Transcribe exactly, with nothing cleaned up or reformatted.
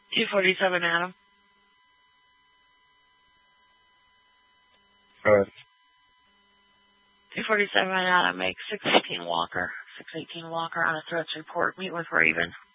two forty-seven, Adam. Good. two forty-seven, Adam, make six eighteen Walker. six eighteen Walker on a threats report. Meet with Raven.